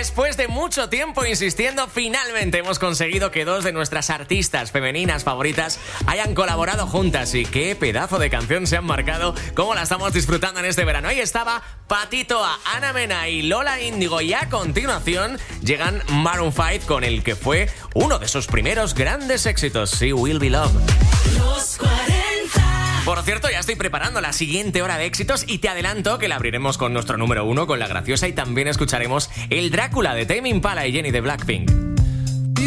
Después de mucho tiempo insistiendo, finalmente hemos conseguido que dos de nuestras artistas femeninas favoritas hayan colaborado juntas. Y qué pedazo de canción se han marcado, cómo la estamos disfrutando en este verano. Ahí estaba Patito A, Ana Mena y Lola Índigo. Y a continuación llegan Maroon 5 con el que fue uno de sus primeros grandes éxitos, She Will Be Loved. Los 40. Por cierto, ya estoy preparando la siguiente hora de éxitos y te adelanto que la abriremos con nuestro número 1, con La Graciosa, y también escucharemos el Drácula de Tame Impala y Jenny de Blackpink.